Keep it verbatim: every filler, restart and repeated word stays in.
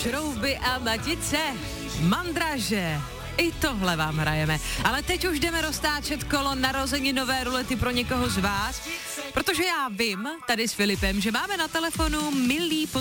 Šrouby a matice, mandraže. I tohle vám hrajeme. Ale teď už jdeme roztáčet kolo narozeninové rulety pro někoho z vás, protože já vím tady s Filipem, že máme na telefonu milý